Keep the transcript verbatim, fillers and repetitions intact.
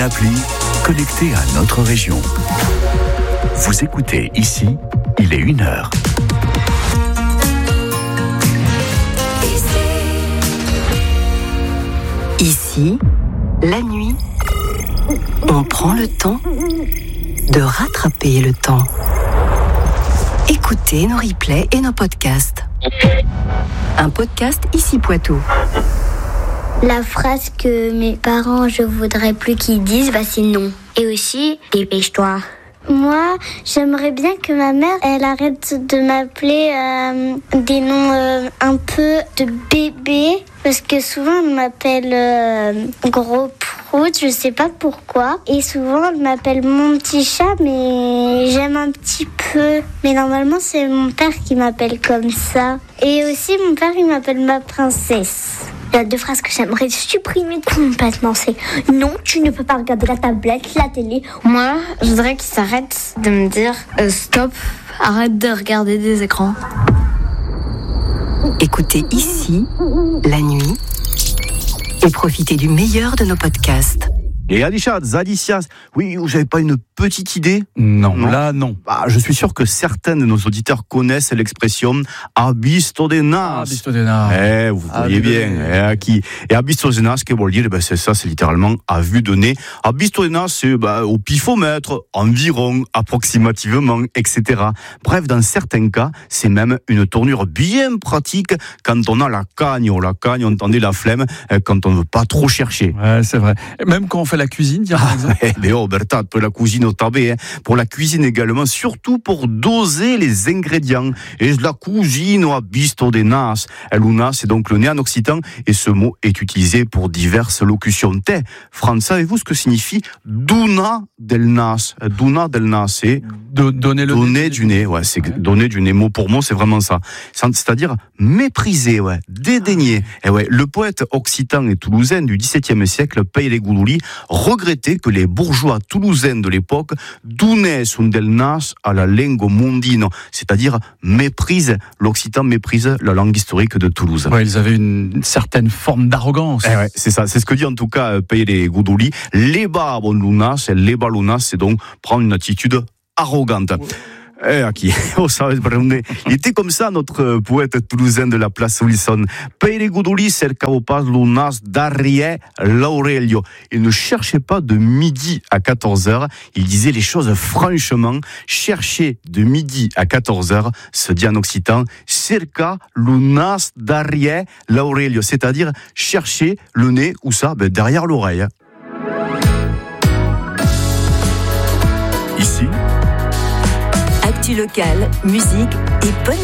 appli connectée à notre région. Vous écoutez ici, il est une heure. Ici, la nuit, on prend le temps de rattraper le temps. Écoutez nos replays et nos podcasts. Un podcast Ici Poitou. La phrase que mes parents, je voudrais plus qu'ils disent, bah c'est non. Et aussi, dépêche-toi. Moi, j'aimerais bien que ma mère, elle arrête de m'appeler euh, des noms euh, un peu de bébé. Parce que souvent, elle m'appelle euh, gros prout, je sais pas pourquoi. Et souvent, elle m'appelle mon petit chat, mais j'aime un petit peu. Mais normalement, c'est mon père qui m'appelle comme ça. Et aussi, mon père, il m'appelle ma princesse. Il y a deux phrases que j'aimerais supprimer complètement. C'est non, tu ne peux pas regarder la tablette, la télé. Moi, je voudrais qu'il s'arrête de me dire euh, stop, arrête de regarder des écrans. Écoutez ici, la nuit, et profitez du meilleur de nos podcasts. Et Alisha, Zadicias, oui, vous n'avez pas une petite idée ? Non, non, là non. Ah, je suis sûr que certains de nos auditeurs connaissent l'expression « abisto de nas ». Abisto de nas. Eh, vous voyez bien, eh, à qui ? Et abisto de nas, qu'est-ce que veut dire ? Ben, c'est ça, c'est littéralement à vue de nez. Abisto de nas, c'est ben, au pifomètre, environ, approximativement, et cetera. Bref, dans certains cas, c'est même une tournure bien pratique quand on a la cagne. La cagne, on entendait la flemme quand on ne veut pas trop chercher. Ouais, c'est vrai. Même quand on fait la cuisine, tiens, par exemple. Ah, mais oh, Bertha, pour la cuisine au tabé, hein. Pour la cuisine également, surtout pour doser les ingrédients. Et la cuisine au abisto de nas. Luna, c'est donc le nez en occitan, et ce mot est utilisé pour diverses locutions. Te, France, savez-vous ce que signifie duna del nas? Duna del nas, c'est de, donner, le donner nez. du nez. Ouais, c'est ouais. Donner du nez, mot pour mot, c'est vraiment ça. C'est-à-dire mépriser, ouais, dédaigner. Et ouais, le poète occitan et toulousain du dix-septième siècle, Pere Guduli, regrettait que les bourgeois toulousains de l'époque donnaient un del nas à la lingua mondino, c'est-à-dire méprise, l'occitan méprise la langue historique de Toulouse. Ouais, ils avaient une certaine forme d'arrogance. Eh ouais, c'est ça, c'est ce que dit en tout cas Pere Guduli. Leba bon lunas, leba lunas, c'est donc prendre une attitude arrogante. Eh, qui oh, ça, il était comme ça, notre poète toulousain de la place Wilson. Pere Guduli cercava lunas darie l'Aurelio. Il ne cherchait pas de midi à quatorze heures, il disait les choses franchement. Chercher de midi à quatorze heures, se dit en occitan, cerca lunas darie l'Aurelio, c'est-à-dire chercher le nez, où ça? Ben, derrière l'oreille. Ici, Actu locale, musique et bonne